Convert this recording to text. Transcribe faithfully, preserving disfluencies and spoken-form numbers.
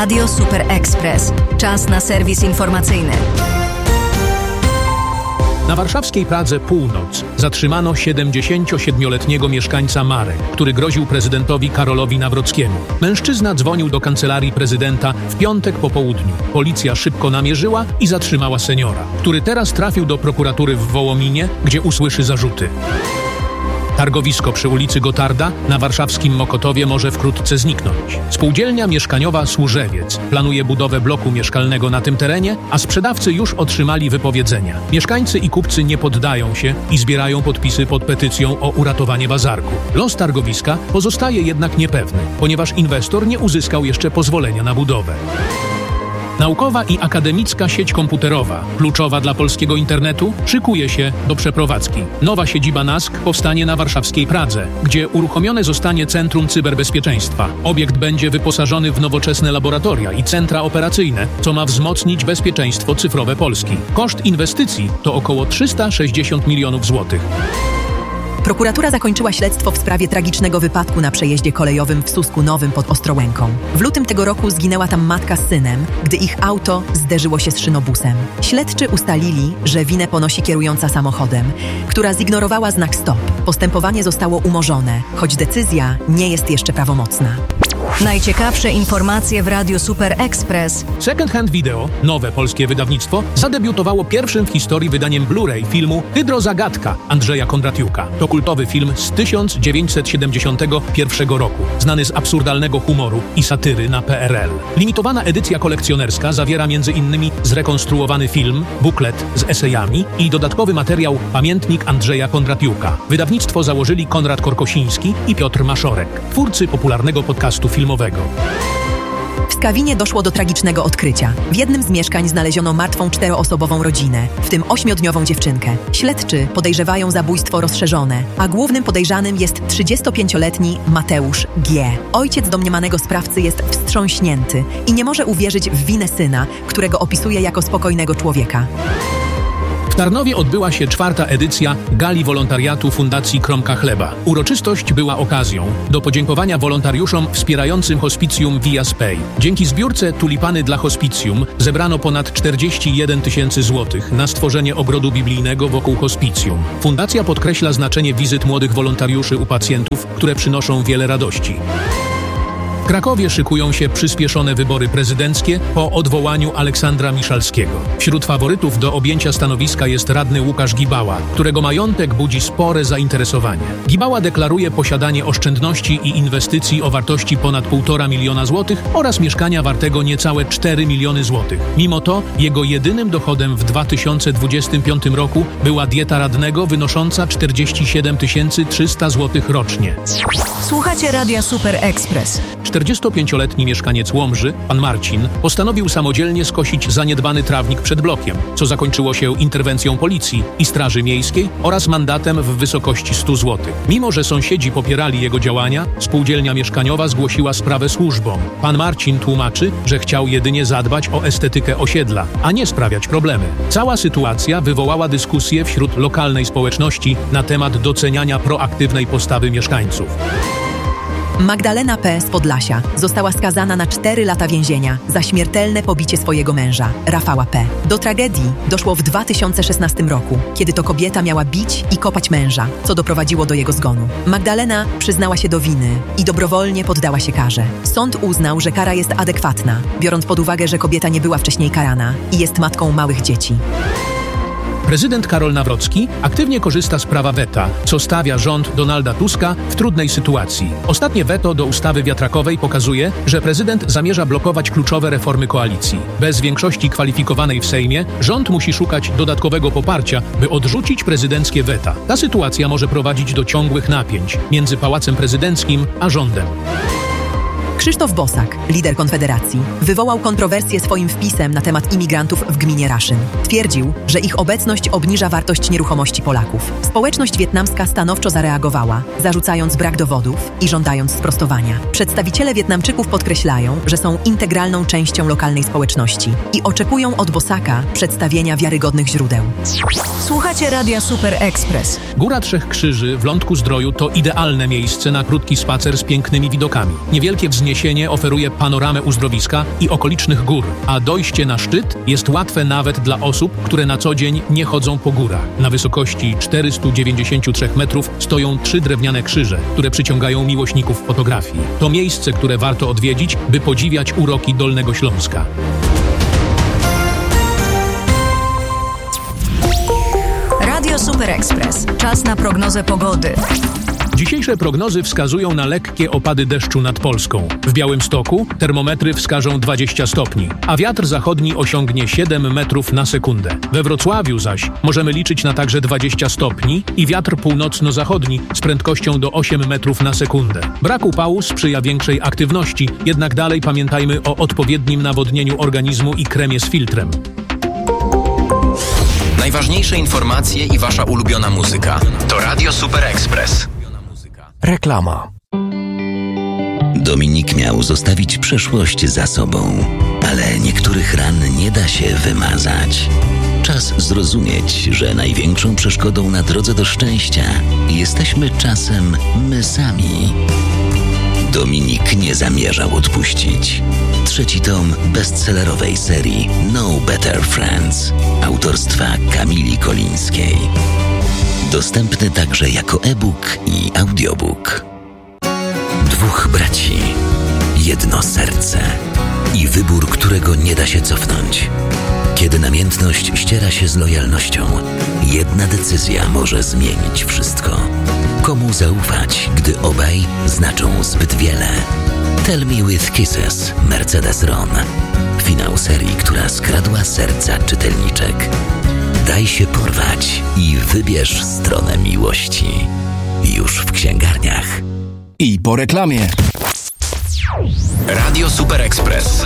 Radio Super Express. Czas na serwis informacyjny. Na warszawskiej Pradze Północ zatrzymano siedemdziesięciosiedmioletniego mieszkańca Marek, który groził prezydentowi Karolowi Nawrockiemu. Mężczyzna dzwonił do kancelarii prezydenta w piątek po południu. Policja szybko namierzyła i zatrzymała seniora, który teraz trafił do prokuratury w Wołominie, gdzie usłyszy zarzuty. Targowisko przy ulicy Gotarda na warszawskim Mokotowie może wkrótce zniknąć. Spółdzielnia mieszkaniowa Służewiec planuje budowę bloku mieszkalnego na tym terenie, a sprzedawcy już otrzymali wypowiedzenia. Mieszkańcy i kupcy nie poddają się i zbierają podpisy pod petycją o uratowanie bazarku. Los targowiska pozostaje jednak niepewny, ponieważ inwestor nie uzyskał jeszcze pozwolenia na budowę. Naukowa i akademicka sieć komputerowa, kluczowa dla polskiego internetu, szykuje się do przeprowadzki. Nowa siedziba N A S K powstanie na warszawskiej Pradze, gdzie uruchomione zostanie Centrum Cyberbezpieczeństwa. Obiekt będzie wyposażony w nowoczesne laboratoria i centra operacyjne, co ma wzmocnić bezpieczeństwo cyfrowe Polski. Koszt inwestycji to około trzysta sześćdziesiąt milionów złotych. Prokuratura zakończyła śledztwo w sprawie tragicznego wypadku na przejeździe kolejowym w Susku Nowym pod Ostrołęką. W lutym tego roku zginęła tam matka z synem, gdy ich auto zderzyło się z szynobusem. Śledczy ustalili, że winę ponosi kierująca samochodem, która zignorowała znak stop. Postępowanie zostało umorzone, choć decyzja nie jest jeszcze prawomocna. Najciekawsze informacje w Radiu Super Express. Second Hand Video, nowe polskie wydawnictwo, zadebiutowało pierwszym w historii wydaniem Blu-ray filmu Hydrozagadka Andrzeja Kondratiuka. To kultowy film z tysiąc dziewięćset siedemdziesiątego pierwszego roku, znany z absurdalnego humoru i satyry na P R L. Limitowana edycja kolekcjonerska zawiera między innymi zrekonstruowany film, buklet z esejami i dodatkowy materiał Pamiętnik Andrzeja Kondratiuka. Wydawnictwo założyli Konrad Korkosiński i Piotr Maszorek, twórcy popularnego podcastu filmowego. W Skawinie doszło do tragicznego odkrycia. W jednym z mieszkań znaleziono martwą czteroosobową rodzinę, w tym ośmiodniową dziewczynkę. Śledczy podejrzewają zabójstwo rozszerzone, a głównym podejrzanym jest trzydziestopięcioletni Mateusz G. Ojciec domniemanego sprawcy jest wstrząśnięty i nie może uwierzyć w winę syna, którego opisuje jako spokojnego człowieka. W Tarnowie odbyła się czwarta edycja Gali Wolontariatu Fundacji Kromka Chleba. Uroczystość była okazją do podziękowania wolontariuszom wspierającym hospicjum Via Spei. Dzięki zbiórce Tulipany dla Hospicjum zebrano ponad czterdzieści jeden tysięcy złotych na stworzenie ogrodu biblijnego wokół hospicjum. Fundacja podkreśla znaczenie wizyt młodych wolontariuszy u pacjentów, które przynoszą wiele radości. W Krakowie szykują się przyspieszone wybory prezydenckie po odwołaniu Aleksandra Miszalskiego. Wśród faworytów do objęcia stanowiska jest radny Łukasz Gibała, którego majątek budzi spore zainteresowanie. Gibała deklaruje posiadanie oszczędności i inwestycji o wartości ponad półtora miliona złotych oraz mieszkania wartego niecałe cztery miliony złotych. Mimo to jego jedynym dochodem w dwa tysiące dwudziestym piątym roku była dieta radnego wynosząca czterdzieści siedem tysięcy trzysta złotych rocznie. Słuchacie Radia Super Express. czterdziestopięcioletni mieszkaniec Łomży, pan Marcin, postanowił samodzielnie skosić zaniedbany trawnik przed blokiem, co zakończyło się interwencją policji i Straży Miejskiej oraz mandatem w wysokości stu złotych. Mimo że sąsiedzi popierali jego działania, spółdzielnia mieszkaniowa zgłosiła sprawę służbom. Pan Marcin tłumaczy, że chciał jedynie zadbać o estetykę osiedla, a nie sprawiać problemy. Cała sytuacja wywołała dyskusję wśród lokalnej społeczności na temat doceniania proaktywnej postawy mieszkańców. Magdalena P. z Podlasia została skazana na cztery lata więzienia za śmiertelne pobicie swojego męża, Rafała P. Do tragedii doszło w dwa tysiące szesnastym roku, kiedy to kobieta miała bić i kopać męża, co doprowadziło do jego zgonu. Magdalena przyznała się do winy i dobrowolnie poddała się karze. Sąd uznał, że kara jest adekwatna, biorąc pod uwagę, że kobieta nie była wcześniej karana i jest matką małych dzieci. Prezydent Karol Nawrocki aktywnie korzysta z prawa weta, co stawia rząd Donalda Tuska w trudnej sytuacji. Ostatnie weto do ustawy wiatrakowej pokazuje, że prezydent zamierza blokować kluczowe reformy koalicji. Bez większości kwalifikowanej w Sejmie rząd musi szukać dodatkowego poparcia, by odrzucić prezydenckie weta. Ta sytuacja może prowadzić do ciągłych napięć między Pałacem Prezydenckim a rządem. Krzysztof Bosak, lider Konfederacji, wywołał kontrowersję swoim wpisem na temat imigrantów w gminie Raszyn. Twierdził, że ich obecność obniża wartość nieruchomości Polaków. Społeczność wietnamska stanowczo zareagowała, zarzucając brak dowodów i żądając sprostowania. Przedstawiciele Wietnamczyków podkreślają, że są integralną częścią lokalnej społeczności i oczekują od Bosaka przedstawienia wiarygodnych źródeł. Słuchacie Radia Super Express. Góra Trzech Krzyży w Lądku Zdroju to idealne miejsce na krótki spacer z pięknymi widokami. Niewielkie wzniesienie wzniesienie oferuje panoramę uzdrowiska i okolicznych gór, a dojście na szczyt jest łatwe nawet dla osób, które na co dzień nie chodzą po górach. Na wysokości czterysta dziewięćdziesiąt trzy metrów stoją trzy drewniane krzyże, które przyciągają miłośników fotografii. To miejsce, które warto odwiedzić, by podziwiać uroki Dolnego Śląska. Radio Super Express. Czas na prognozę pogody. Dzisiejsze prognozy wskazują na lekkie opady deszczu nad Polską. W Białymstoku termometry wskażą dwadzieścia stopni, a wiatr zachodni osiągnie siedem metrów na sekundę. We Wrocławiu zaś możemy liczyć na także dwadzieścia stopni i wiatr północno-zachodni z prędkością do osiem metrów na sekundę. Brak upału sprzyja większej aktywności, jednak dalej pamiętajmy o odpowiednim nawodnieniu organizmu i kremie z filtrem. Najważniejsze informacje i wasza ulubiona muzyka to Radio Super Express. Reklama. Dominik miał zostawić przeszłość za sobą, ale niektórych ran nie da się wymazać. Czas zrozumieć, że największą przeszkodą na drodze do szczęścia jesteśmy czasem my sami. Dominik nie zamierzał odpuścić. Trzeci tom bestsellerowej serii No Better Friends autorstwa Kamili Kolińskiej. Dostępny także jako e-book i audiobook. Dwóch braci, jedno serce i wybór, którego nie da się cofnąć. Kiedy namiętność ściera się z lojalnością, jedna decyzja może zmienić wszystko. Komu zaufać, gdy obaj znaczą zbyt wiele? Tell Me With Kisses, Mercedes Ron. Finał serii, która skradła serca czytelniczek. Daj się porwać i wybierz stronę miłości. Już w księgarniach. I po reklamie. Radio Super Express.